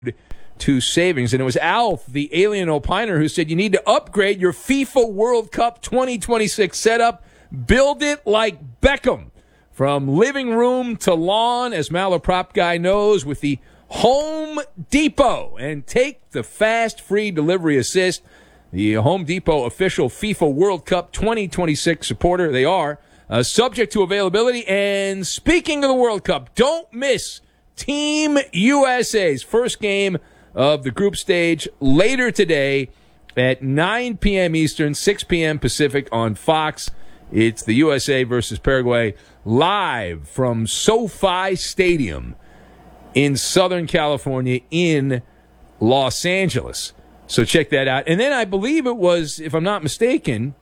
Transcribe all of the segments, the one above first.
to savings. And it was Alf, the alien opiner, who said you need to upgrade your FIFA World Cup 2026 setup. Build it like Beckham. From living room to lawn, as Malaprop Guy knows, with the Home Depot. And take the fast, free delivery assist. The Home Depot official FIFA World Cup 2026 supporter. They are subject to availability. And speaking of the World Cup, don't miss Team USA's first game of the group stage later today at 9 p.m. Eastern, 6 p.m. Pacific on Fox. It's the USA versus Paraguay live from SoFi Stadium in Southern California in Los Angeles. So check that out. And then I believe it was, if I'm not mistaken,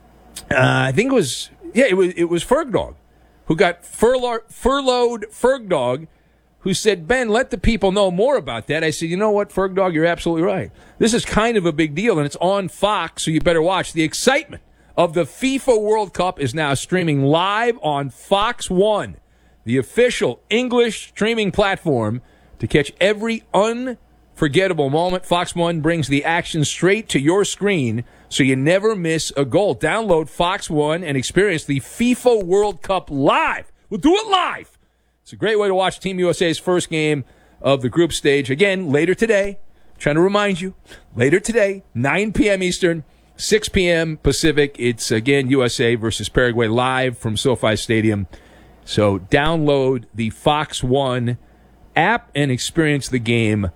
I think it was Fergdog who got furloughed Fergdog, who said, Ben, let the people know more about that. I said, you know what, Fergdog, you're absolutely right. This is kind of a big deal, and it's on Fox, so you better watch. The excitement of the FIFA World Cup is now streaming live on Fox One, the official English streaming platform to catch every unforgettable moment. Fox One brings the action straight to your screen so you never miss a goal. Download Fox One and experience the FIFA World Cup live. We'll do it live. It's a great way to watch Team USA's first game of the group stage. Again, later today, trying to remind you, later today, 9 p.m. Eastern, 6 p.m. Pacific. It's, again, USA versus Paraguay live from SoFi Stadium. So download the Fox One app and experience the game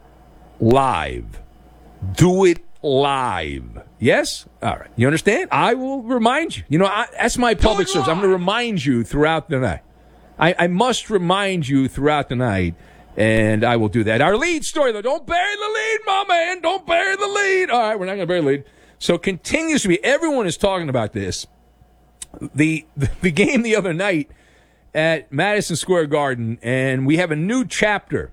live. Do it live. Yes? All right. You understand? I will remind you. You know, that's my public service. I'm going to remind you throughout the night. I must remind you throughout the night, and I will do that. Our lead story, though. Don't bury the lead, my man. Don't bury the lead. All right, we're not going to bury the lead. So continues to be, everyone is talking about this. The game the other night at Madison Square Garden, and we have a new chapter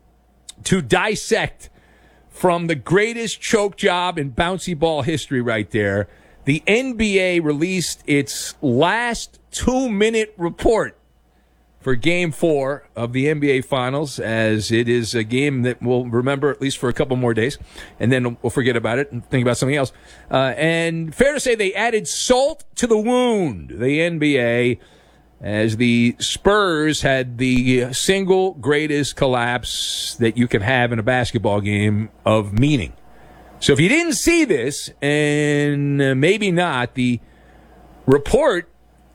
to dissect from the greatest choke job in bouncy ball history right there. The NBA released its last 2-minute report for Game 4 of the NBA Finals, as it is a game that we'll remember at least for a couple more days, and then we'll forget about it and think about something else. And fair to say they added salt to the wound, the NBA, as the Spurs had the single greatest collapse that you can have in a basketball game of meaning. So if you didn't see this, and maybe not, the report,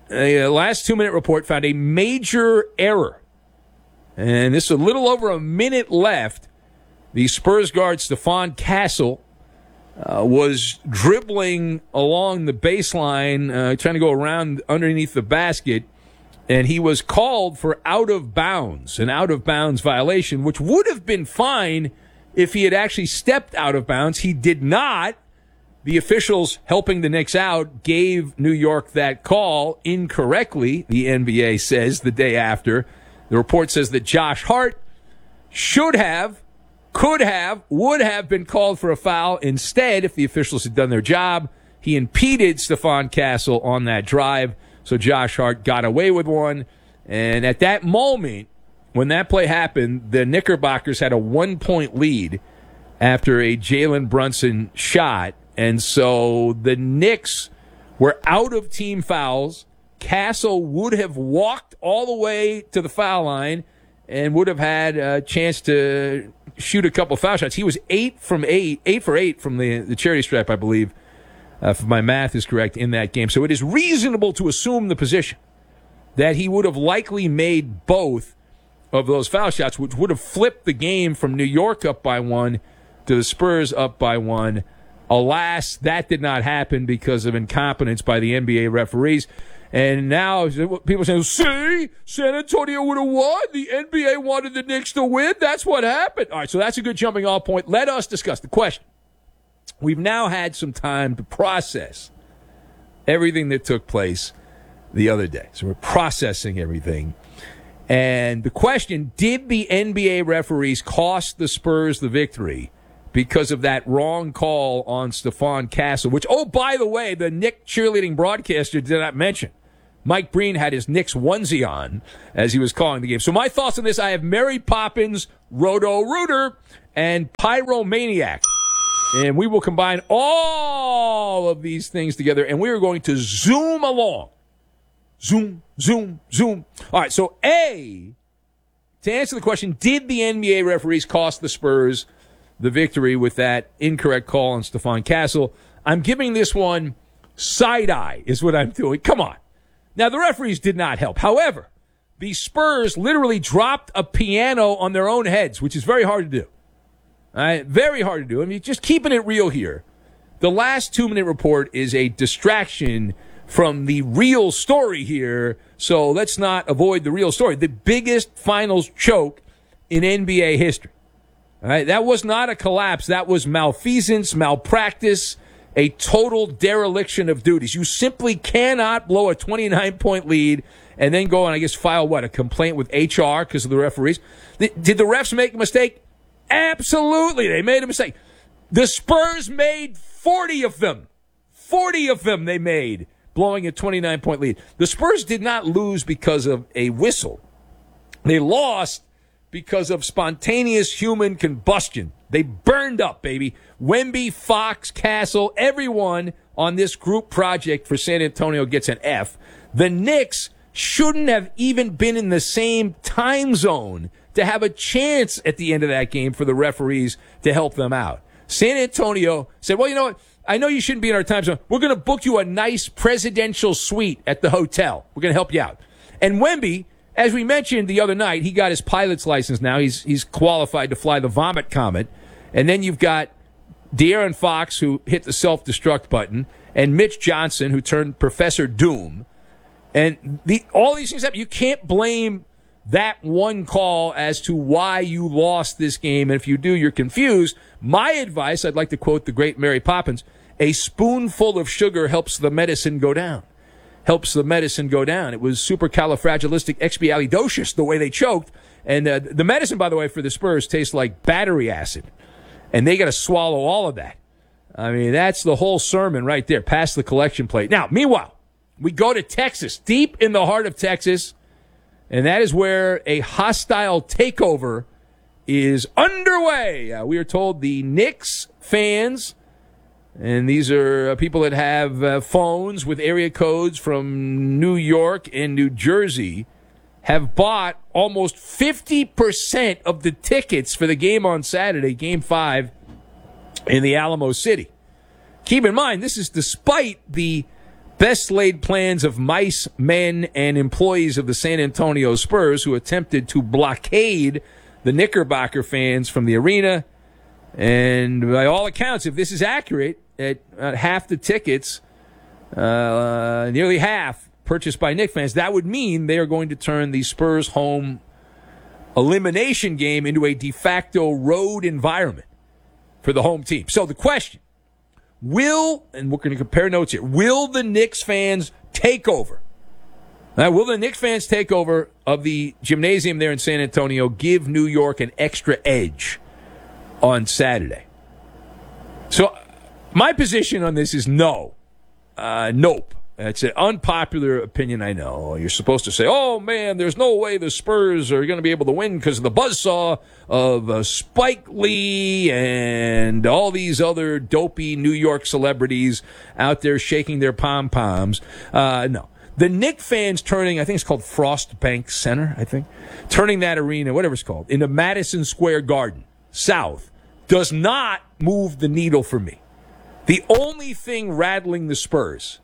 last 2-minute report, found a major error. And this is a little over a minute left. The Spurs guard, Stephon Castle, was dribbling along the baseline, trying to go around underneath the basket, and he was called for out of bounds, an out of bounds violation, which would have been fine if he had actually stepped out of bounds. He did not. The officials helping the Knicks out gave New York that call incorrectly, the NBA says, the day after. The report says that Josh Hart should have, could have, would have been called for a foul. Instead, if the officials had done their job, he impeded Stephon Castle on that drive, so Josh Hart got away with one. And at that moment, when that play happened, the Knickerbockers had a 1-point lead after a Jalen Brunson shot. And so the Knicks were out of team fouls. Castle would have walked all the way to the foul line and would have had a chance to shoot a couple foul shots. He was 8 for 8 from the charity stripe, I believe, if my math is correct, in that game. So it is reasonable to assume the position that he would have likely made both of those foul shots, which would have flipped the game from New York up by 1 to the Spurs up by 1. Alas, that did not happen because of incompetence by the NBA referees. And now people say, see, San Antonio would have won. The NBA wanted the Knicks to win. That's what happened. All right, so that's a good jumping off point. Let us discuss the question. We've now had some time to process everything that took place the other day. So we're processing everything. And the question, did the NBA referees cost the Spurs the victory because of that wrong call on Stephon Castle, which, oh, by the way, the Knick cheerleading broadcaster did not mention. Mike Breen had his Knicks onesie on as he was calling the game. So my thoughts on this, I have Mary Poppins, Roto-Rooter, and Pyromaniac. And we will combine all of these things together, and we are going to zoom along. Zoom, zoom, zoom. All right, so A, to answer the question, did the NBA referees cost the Spurs the victory with that incorrect call on Stephon Castle? I'm giving this one side-eye is what I'm doing. Come on. Now, the referees did not help. However, the Spurs literally dropped a piano on their own heads, which is very hard to do. Very hard to do. I mean, just keeping it real here. The last 2-minute report is a distraction from the real story here, so let's not avoid the real story. The biggest finals choke in NBA history. All right, that was not a collapse. That was malfeasance, malpractice, a total dereliction of duties. You simply cannot blow a 29-point lead and then go and, I guess, file, a complaint with HR because of the referees. Did the refs make a mistake? Absolutely, they made a mistake. The Spurs made 40 of them. 40 of them they made, blowing a 29-point lead. The Spurs did not lose because of a whistle. They lost because of spontaneous human combustion. They burned up, baby. Wemby, Fox, Castle, everyone on this group project for San Antonio gets an F. The Knicks shouldn't have even been in the same time zone to have a chance at the end of that game for the referees to help them out. San Antonio said, well, you know what? I know you shouldn't be in our time zone. We're going to book you a nice presidential suite at the hotel. We're going to help you out. And Wemby, as we mentioned the other night, he got his pilot's license now. He's qualified to fly the Vomit Comet. And then you've got De'Aaron Fox, who hit the self-destruct button, and Mitch Johnson, who turned Professor Doom. And all these things happen. You can't blame that one call as to why you lost this game. And if you do, you're confused. My advice, I'd like to quote the great Mary Poppins, a spoonful of sugar helps the medicine go down. Helps the medicine go down. It was supercalifragilisticexpialidocious the way they choked. And the medicine, by the way, for the Spurs tastes like battery acid. And they got to swallow all of that. I mean, that's the whole sermon right there, past the collection plate. Now, meanwhile, we go to Texas, deep in the heart of Texas. And that is where a hostile takeover is underway. We are told the Knicks fans, and these are people that have phones with area codes from New York and New Jersey, have bought almost 50% of the tickets for the game on Saturday, Game 5, in the Alamo City. Keep in mind, this is despite the best laid plans of mice, men, and employees of the San Antonio Spurs who attempted to blockade the Knickerbocker fans from the arena. And by all accounts, if this is accurate, at half the tickets, nearly half, purchased by Knicks fans, that would mean they are going to turn the Spurs home elimination game into a de facto road environment for the home team. So the question, and we're going to compare notes here, will the Knicks fans take over? Will the Knicks fans take over of the gymnasium there in San Antonio, give New York an extra edge on Saturday? So my position on this is no. Nope. It's an unpopular opinion, I know. You're supposed to say, oh, man, there's no way the Spurs are going to be able to win because of the buzzsaw of Spike Lee and all these other dopey New York celebrities out there shaking their pom-poms. No. The Knicks fans turning, I think it's called Frost Bank Center, turning that arena, whatever it's called, into Madison Square Garden, South, does not move the needle for me. The only thing rattling the Spurs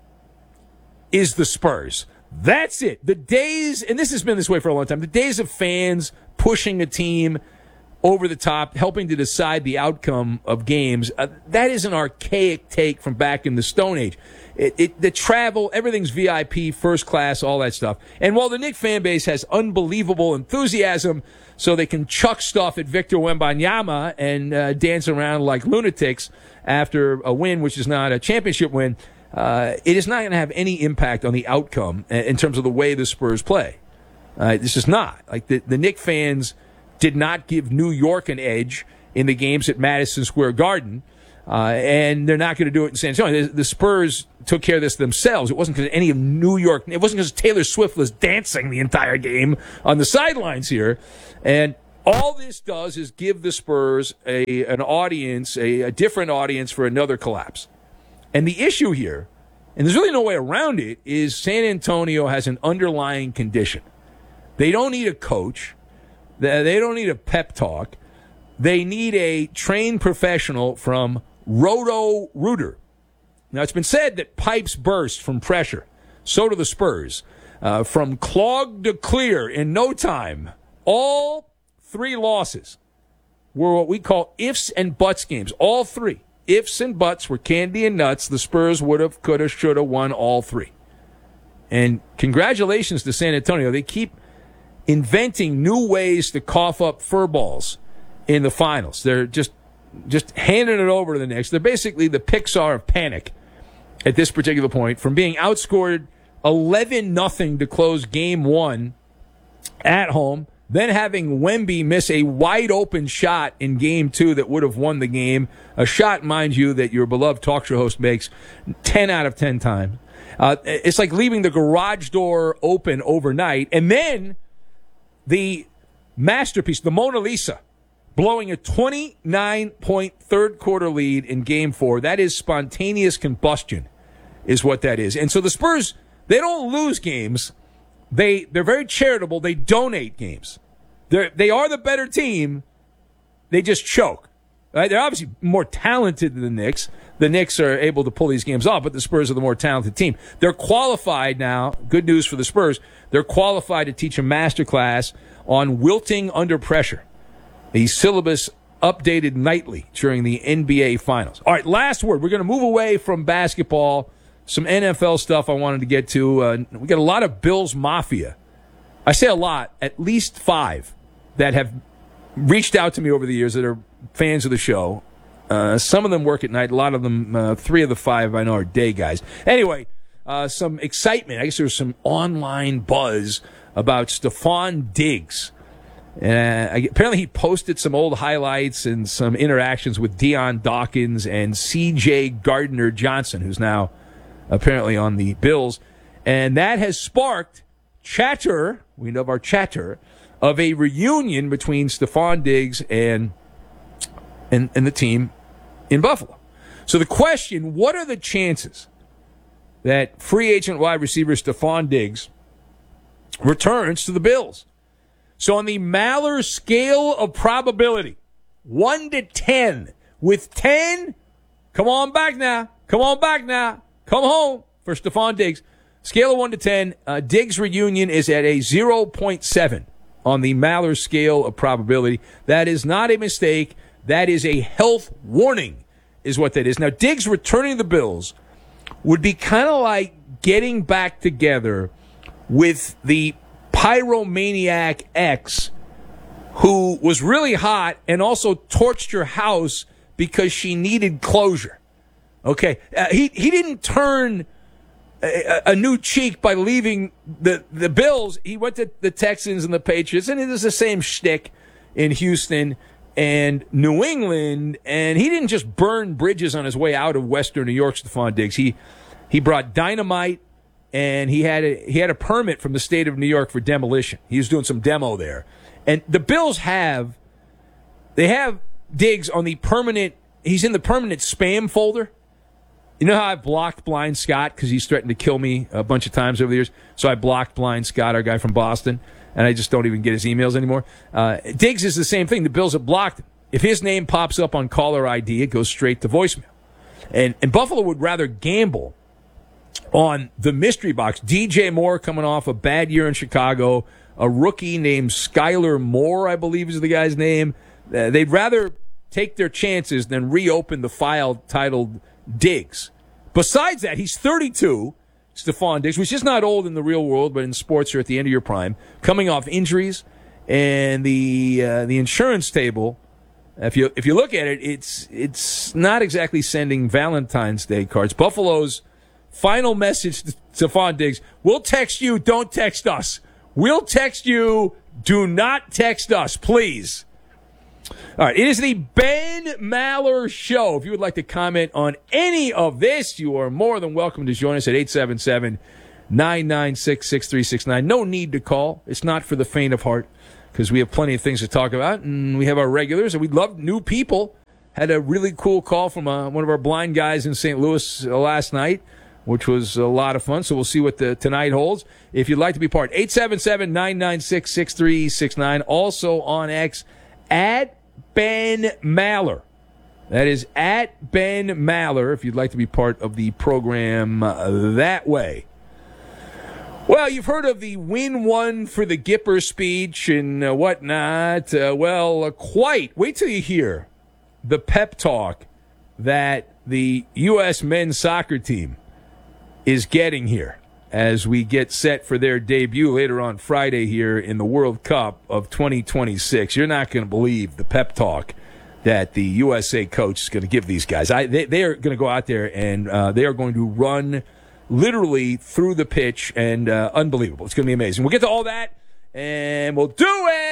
is the Spurs. That's it. The days, and this has been this way for a long time, the days of fans pushing a team over the top, helping to decide the outcome of games, that is an archaic take from back in the Stone Age. The travel, everything's VIP, first class, all that stuff. And while the Knicks fan base has unbelievable enthusiasm so they can chuck stuff at Victor Wembanyama and dance around like lunatics after a win, which is not a championship win, it is not going to have any impact on the outcome in terms of the way the Spurs play. This is not. Like the Knicks fans did not give New York an edge in the games at Madison Square Garden. and they're not going to do it in San Antonio. The Spurs took care of this themselves. It wasn't because any of New York. It wasn't because Taylor Swift was dancing the entire game on the sidelines here. And all this does is give the Spurs an audience, a different audience for another collapse. And the issue here, and there's really no way around it, is San Antonio has an underlying condition. They don't need a coach. They don't need a pep talk. They need a trained professional from Roto-Rooter. Now, it's been said that pipes burst from pressure. So do the Spurs. From clogged to clear in no time. All 3 losses were what we call ifs and buts games. All 3. Ifs and buts were candy and nuts. The Spurs would have, could have, should have won all 3. And congratulations to San Antonio. They keep inventing new ways to cough up fur balls in the finals. They're just handing it over to the Knicks. They're basically the Pixar of panic at this particular point, from being outscored 11-0 to close game 1 at home, then having Wemby miss a wide-open shot in game 2 that would have won the game, a shot, mind you, that your beloved talk show host makes 10 out of 10 times. It's like leaving the garage door open overnight, and then the masterpiece, the Mona Lisa, blowing a 29-point third-quarter lead in Game 4. That is spontaneous combustion, is what that is. And so the Spurs, they don't lose games. They're very charitable. They donate games. They are the better team. They just choke. Right? They're obviously more talented than the Knicks. The Knicks are able to pull these games off, but the Spurs are the more talented team. They're qualified now. Good news for the Spurs. They're qualified to teach a master class on wilting under pressure. A syllabus updated nightly during the NBA Finals. All right, last word. We're going to move away from basketball. Some NFL stuff I wanted to get to. We got a lot of Bills Mafia. I say a lot, at least 5 that have reached out to me over the years that are fans of the show. Some of them work at night. A lot of them, 3 of the 5 I know are day guys. Anyway, some excitement. I guess there's some online buzz about Stephon Diggs. Apparently he posted some old highlights and some interactions with Deion Dawkins and C.J. Gardner-Johnson, who's now apparently on the Bills. And that has sparked chatter, we know our chatter, of a reunion between Stephon Diggs and the team in Buffalo. So the question, what are the chances that free agent wide receiver Stephon Diggs returns to the Bills? So on the Maller scale of probability, 1 to 10, with 10, come on back now, come home for Stephon Diggs. Scale of 1 to 10, Diggs reunion is at a 0.7 on the Maller scale of probability. That is not a mistake. That is a health warning, is what that is. Now, Diggs returning to the Bills would be kind of like getting back together with the pyromaniac ex who was really hot and also torched your house because she needed closure. Okay, he didn't turn a new cheek by leaving the Bills. He went to the Texans and the Patriots, and it was the same shtick in Houston and New England. And he didn't just burn bridges on his way out of Western New York, Stephon Diggs. He brought dynamite, and he had a permit from the state of New York for demolition. He was doing some demo there. And the Bills have Diggs on the permanent, he's in the permanent spam folder. You know how I've blocked Blind Scott because he's threatened to kill me a bunch of times over the years? So I blocked Blind Scott, our guy from Boston, and I just don't even get his emails anymore. Diggs is the same thing. The Bills have blocked him. If his name pops up on caller ID, it goes straight to voicemail. And Buffalo would rather gamble on the mystery box. DJ Moore coming off a bad year in Chicago. A rookie named Skylar Moore, I believe is the guy's name. They'd rather take their chances than reopen the file titled Diggs. Besides that, he's 32, Stephon Diggs, which is not old in the real world, but in sports you're at the end of your prime, coming off injuries, and the insurance table, if you look at it, it's not exactly sending Valentine's Day cards. Buffalo's final message to Stephon Diggs: we'll text you, don't text us. We'll text you, do not text us, please. All right, it is the Ben Maller Show. If you would like to comment on any of this, you are more than welcome to join us at 877-996-6369. No need to call. It's not for the faint of heart because we have plenty of things to talk about, and we have our regulars, and we love new people. Had a really cool call from one of our blind guys in St. Louis last night, which was a lot of fun. So we'll see what tonight holds. If you'd like to be part, 877-996-6369. Also on X, at Ben Maller. That is at Ben Maller, if you'd like to be part of the program that way. Well, you've heard of the win one for the Gipper speech and whatnot. Quite. Wait till you hear the pep talk that the U.S. men's soccer team is getting here as we get set for their debut later on Friday here in the World Cup of 2026. You're not going to believe the pep talk that the USA coach is going to give these guys. They are going to go out there and they are going to run literally through the pitch, and unbelievable. It's going to be amazing. We'll get to all that, and we'll do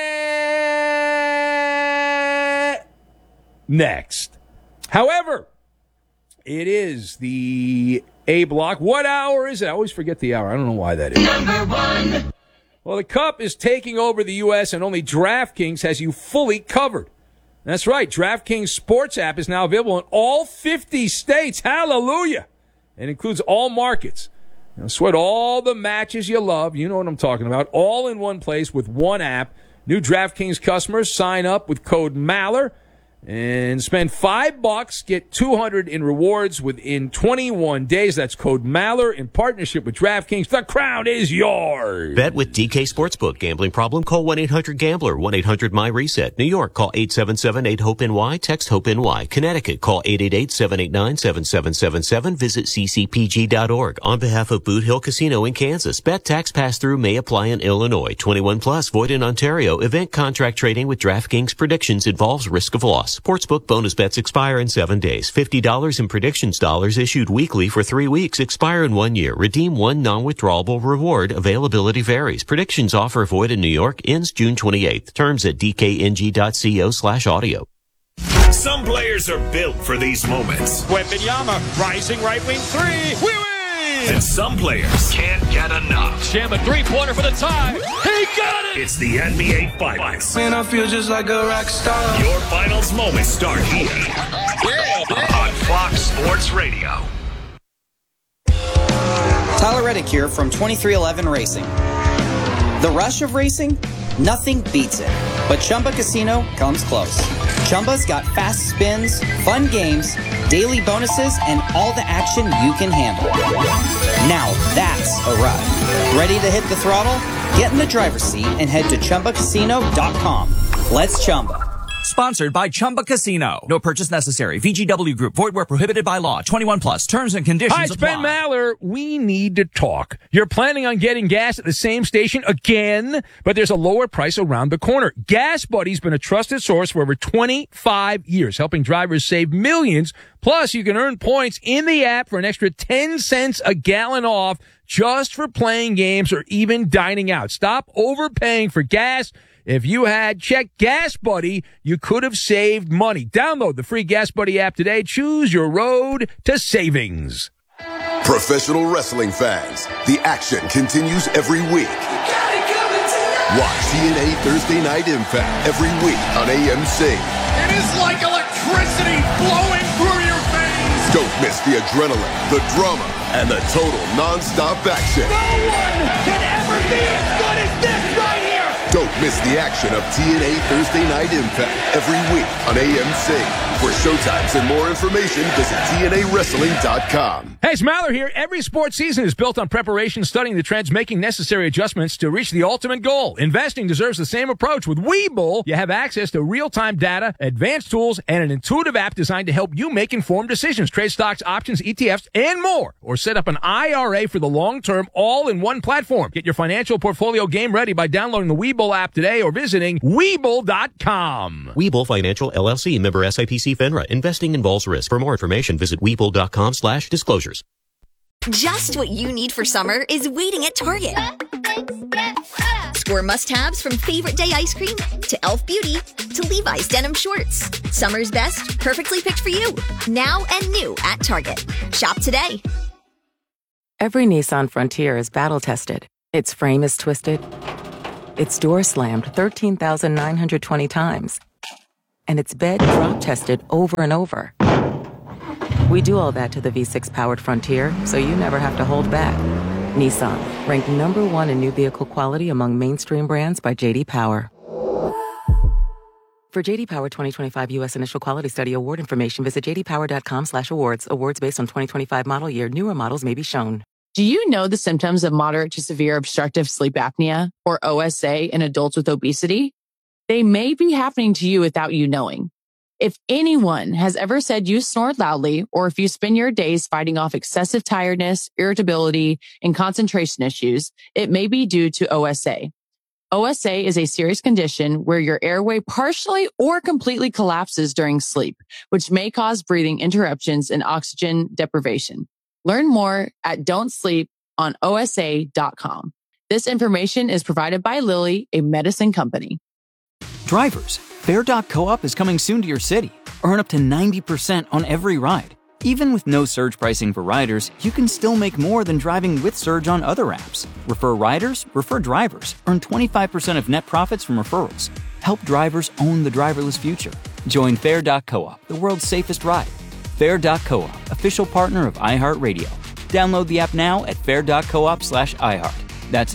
it next. However, it is the A block. What hour is it? I always forget the hour. I don't know why that is. Number one. Well, the Cup is taking over the U.S., and only DraftKings has you fully covered. That's right. DraftKings Sports app is now available in all 50 states. Hallelujah. It includes all markets. Now, sweat all the matches you love. You know what I'm talking about. All in one place with one app. New DraftKings customers sign up with code MALLER and spend $5, get $200 in rewards within 21 days. That's code MALLER in partnership with DraftKings. The crown is yours. Bet with DK Sportsbook. Gambling problem? Call 1-800-GAMBLER. 1-800-MY-RESET. New York, call 877-8-HOPE-NY. Text HOPE-NY. Connecticut, call 888-789-7777. Visit ccpg.org. On behalf of Boot Hill Casino in Kansas, bet tax pass-through may apply in Illinois. 21 plus, void in Ontario. Event contract trading with DraftKings predictions involves risk of loss. Sportsbook bonus bets expire in 7 days. $50 in predictions dollars issued weekly for 3 weeks. Expire in 1 year. Redeem one non-withdrawable reward. Availability varies. Predictions offer void in New York. Ends June 28th. Terms at dkng.co/audio. Some players are built for these moments. Wembanyama, rising right wing three. We win! And some players can't get enough. Jam a three-pointer for the tie. He got it! It's the NBA Finals. Man, I feel just like a rock star. Your finals moments start here on Fox Sports Radio. Tyler Reddick here from 2311 Racing. The rush of racing? Nothing beats it. But Chumba Casino comes close. Chumba's got fast spins, fun games, daily bonuses, and all the action you can handle. Now that's a ride. Ready to hit the throttle? Get in the driver's seat and head to ChumbaCasino.com. Let's Chumba. Sponsored by Chumba Casino. No purchase necessary. VGW Group. Void where prohibited by law. 21 plus. Terms and conditions apply. Hi, it's Ben Maller. We need to talk. You're planning on getting gas at the same station again, but there's a lower price around the corner. Gas Buddy's been a trusted source for over 25 years, helping drivers save millions. Plus, you can earn points in the app for an extra 10 cents a gallon off just for playing games or even dining out. Stop overpaying for gas. If you had checked Gas Buddy, you could have saved money. Download the free Gas Buddy app today. Choose your road to savings. Professional wrestling fans, the action continues every week. Watch TNA Thursday Night Impact every week on AMC. It is like electricity flowing through your veins. Don't miss the adrenaline, the drama, and the total non-stop action. No one can ever be as good as this right here. Don't miss the action of TNA Thursday Night Impact every week on AMC. For showtimes and more information, visit TNAWrestling.com. Hey, it's Maller here. Every sports season is built on preparation, studying the trends, making necessary adjustments to reach the ultimate goal. Investing deserves the same approach. With Webull, you have access to real-time data, advanced tools, and an intuitive app designed to help you make informed decisions. Trade stocks, options, ETFs, and more. Or set up an IRA for the long term, all in one platform. Get your financial portfolio game ready by downloading the Webull app today or visiting Webull.com. Webull Financial LLC, member SIPC FINRA. Investing involves risk. For more information, visit Webull.com/disclosures. Just what you need for summer is waiting at Target. For must-haves from favorite day ice cream to Elf Beauty to Levi's denim shorts. Summer's best, perfectly picked for you. Now and new at Target. Shop today. Every Nissan Frontier is battle-tested. Its frame is twisted. Its door slammed 13,920 times. And its bed drop-tested over and over. We do all that to the V6-powered Frontier, so you never have to hold back. Nissan, ranked #1 in new vehicle quality among mainstream brands by J.D. Power. For J.D. Power 2025 U.S. Initial Quality Study award information, visit jdpower.com/awards. Awards based on 2025 model year. Newer models may be shown. Do you know the symptoms of moderate to severe obstructive sleep apnea, or OSA, in adults with obesity? They may be happening to you without you knowing. If anyone has ever said you snore loudly, or if you spend your days fighting off excessive tiredness, irritability, and concentration issues, it may be due to OSA. OSA is a serious condition where your airway partially or completely collapses during sleep, which may cause breathing interruptions and oxygen deprivation. Learn more at don'tsleeponosa.com. This information is provided by Lilly, a medicine company. Drivers, Fair.coop is coming soon to your city. Earn up to 90% on every ride. Even with no surge pricing for riders, you can still make more than driving with Surge on other apps. Refer riders, refer drivers. Earn 25% of net profits from referrals. Help drivers own the driverless future. Join Fair.coop, the world's safest ride. Fair.coop, official partner of iHeartRadio. Download the app now at fair.coop/iHeart. That's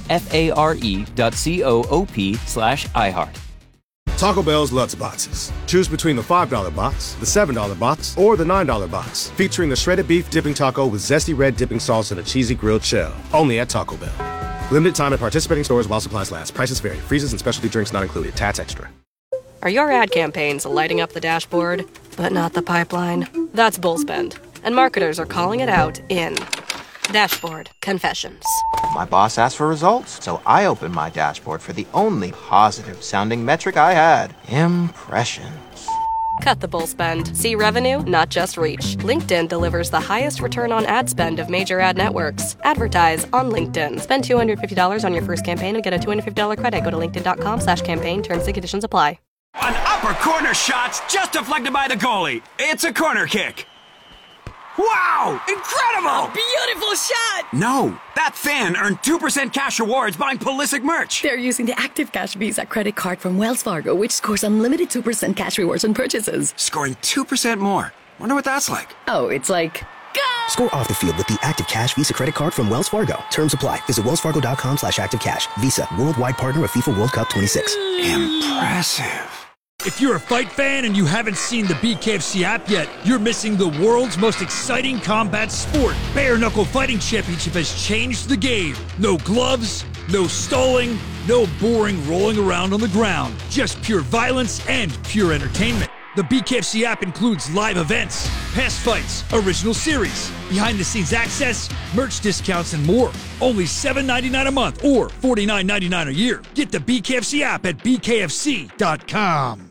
FARE.coop/iHeart. Taco Bell's Lutz Boxes. Choose between the $5 box, the $7 box, or the $9 box. Featuring the shredded beef dipping taco with zesty red dipping sauce and a cheesy grilled shell. Only at Taco Bell. Limited time at participating stores while supplies last. Prices vary. Freezes and specialty drinks not included. Tax extra. Are your ad campaigns lighting up the dashboard, but not the pipeline? That's bullspend. And marketers are calling it out in Dashboard Confessions. My boss asked for results, so I opened my dashboard for the only positive-sounding metric I had. Impressions. Cut the bull spend. See revenue, not just reach. LinkedIn delivers the highest return on ad spend of major ad networks. Advertise on LinkedIn. Spend $250 on your first campaign and get a $250 credit. Go to linkedin.com/campaign. Terms and conditions apply. An upper corner shot's just deflected by the goalie. It's a corner kick. Wow! Incredible! A beautiful shot! No, that fan earned 2% cash rewards buying Pulisic merch. They're using the Active Cash Visa credit card from Wells Fargo, which scores unlimited 2% cash rewards on purchases. Scoring 2% more. Wonder what that's like. Oh, it's like... Go! Score off the field with the Active Cash Visa credit card from Wells Fargo. Terms apply. Visit wellsfargo.com/activecash. Visa, worldwide partner of FIFA World Cup 26. Impressive. If you're a fight fan and you haven't seen the BKFC app yet, you're missing the world's most exciting combat sport. Bare Knuckle Fighting Championship has changed the game. No gloves, no stalling, no boring rolling around on the ground. Just pure violence and pure entertainment. The BKFC app includes live events, past fights, original series, behind-the-scenes access, merch discounts, and more. Only $7.99 a month or $49.99 a year. Get the BKFC app at bkfc.com.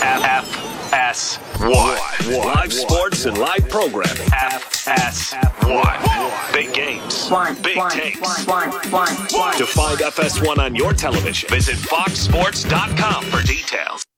FS1. Live sports and live programming. FS1. Big games. Big takes. To find FS1 on your television, visit foxsports.com for details.